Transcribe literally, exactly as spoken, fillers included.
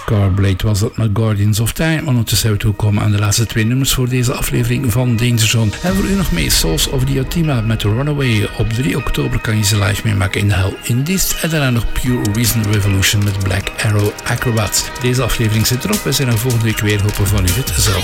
Scarblade was dat met Guardians of Time. Ondertussen zijn we toegekomen aan de laatste twee nummers voor deze aflevering van Danger Zone. En voor u nog mee Souls of the Ultima met Runaway. Op drie oktober kan je ze live meemaken in Hell Indies. En daarna nog Pure Reason Revolution met Black Arrow Acrobats. Deze aflevering zit erop. We zijn er volgende week weer. Hopen van u hetzelfde.